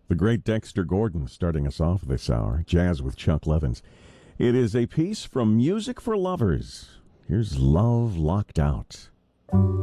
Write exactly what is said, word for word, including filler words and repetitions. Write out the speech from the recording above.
The great Dexter Gordon starting us off this hour. Jazz with Chuck Levins. It is a piece from Music for Lovers. Here's Love Locked Out.